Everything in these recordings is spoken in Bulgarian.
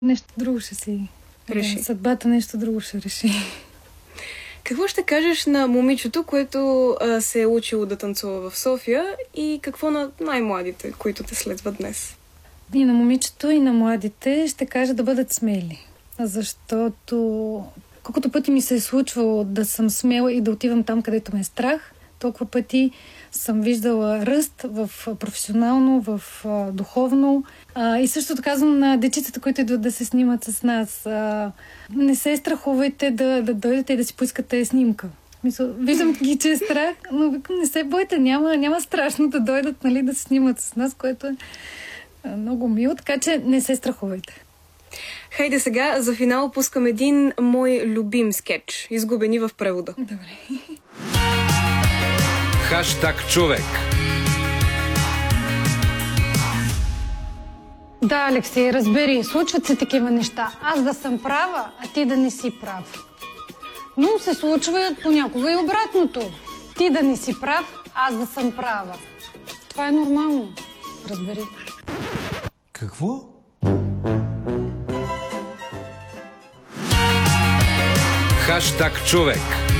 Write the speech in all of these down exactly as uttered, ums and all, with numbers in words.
Нещо друго ще си реши. Да, съдбата нещо друго ще реши. Какво ще кажеш на момичето, което а, се е учило да танцува в София, и какво на най-младите, които те следват днес? И на момичето, и на младите ще кажа да бъдат смели. Защото колкото пъти ми се е случвало да съм смела и да отивам там, където ме е страх, толкова пъти съм виждала ръст в професионално, в а, духовно. А, и същото казвам на дечицата, които идват да се снимат с нас. А, не се страхувайте да, да дойдете и да си поискате снимка. Мисъл, виждам ги, че е страх, но викам, не се бойте, няма, няма страшно да дойдат, нали, да се снимат с нас, което е много мило, така че не се страхувайте. Хайде сега, за финал пускам един мой любим скетч, изгубени в превода. Добре. Хаштаг човек. Да, Алексей, разбери, случват се такива неща. Аз да съм права, а ти да не си прав. Но се случва понякога и обратното. Ти да не си прав, аз да съм права. Това е нормално. Разбери. Какво? Хаштаг човек.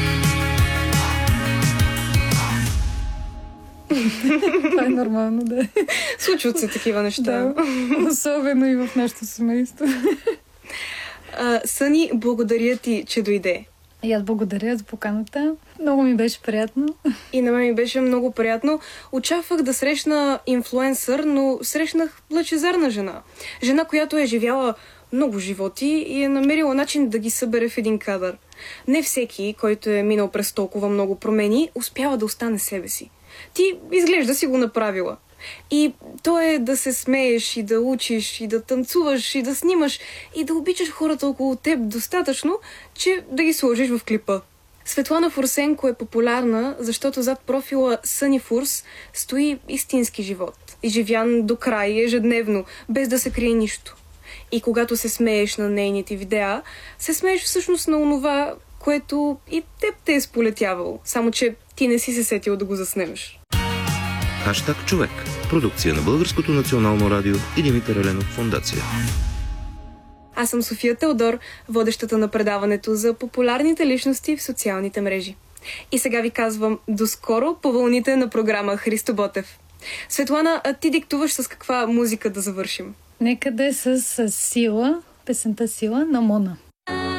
Това е нормално, да. Случват се такива неща. Да, особено и в нашето семейство. А, Съни, благодаря ти, че дойде. И аз благодаря за поканата. Много ми беше приятно. И на мен ми беше много приятно. Очаквах да срещна инфлуенсър, но срещнах лъчезарна жена. Жена, която е живяла много животи и е намерила начин да ги събере в един кадър. Не всеки, който е минал през толкова много промени, успява да остане себе си. Ти изглежда си го направила. И то е да се смееш и да учиш, и да танцуваш, и да снимаш, и да обичаш хората около теб достатъчно, че да ги сложиш в клипа. Светлана Фурсенко е популярна, защото зад профила Съни Фурс стои истински живот. Изживян до край, ежедневно, без да се крие нищо. И когато се смееш на нейните видеа, се смееш всъщност на онова, което и теб те е сполетявало, само че ти не си се сетил да го заснемеш. Хаштаг човек. Продукция на Българското национално радио и Димитър Еленов фондация. Аз съм София Теодор, водещата на предаването за популярните личности в социалните мрежи. И сега ви казвам до скоро по вълните на програма Христо Ботев. Светлана, а ти диктуваш с каква музика да завършим? Нека да е с Сила, песента Сила на Мона.